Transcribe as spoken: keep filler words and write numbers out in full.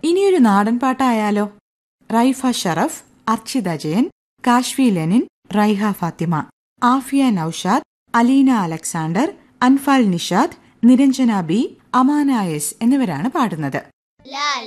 ഇനിയൊരു നാടൻ പാട്ടായാലോ? Raifa Sharaf, Archita Jayan, കാശ്വി Lenin, Raiha Fathima, Afiya Naushad, Aleena Alexander, Anfal Nishad, Niranjana B, Amana S എന്നിവരാണ് പാടുന്നത്.